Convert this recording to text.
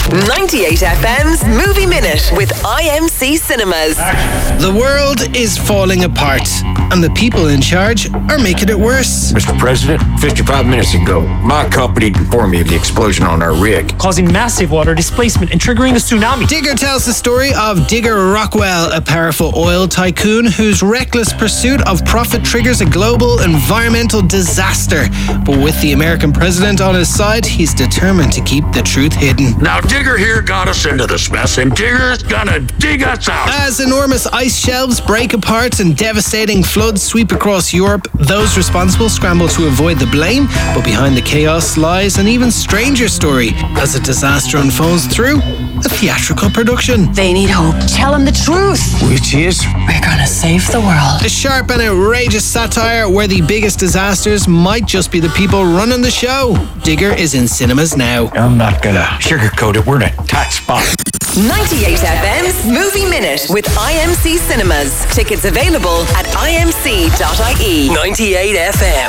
98 FM's Movie Minute with IMC Cinemas. The world is falling apart, and the people in charge are making it worse. Mr. President, 55 minutes ago, my company informed me of the explosion on our rig, causing massive water displacement and triggering a tsunami. Digger tells the story of Digger Rockwell, a powerful oil tycoon whose reckless pursuit of profit triggers a global environmental disaster. But with the American president on his side, he's determined to keep the truth hidden. Now Digger here got us into this mess, and Digger's gonna dig us out. As enormous ice shelves break apart and devastating floods sweep across Europe, those responsible scramble to avoid the blame, but behind the chaos lies an even stranger story as a disaster unfolds through a theatrical production. They need hope. Tell them the truth. which is We're gonna save the world. A sharp and outrageous satire where the biggest disasters might just be the people running the show. Digger is in cinemas now. I'm not gonna sugarcoat it. We're in a tight spot. 98 FM's Movie Minute with IMC Cinemas. Tickets available at imc.ie. 98 FM.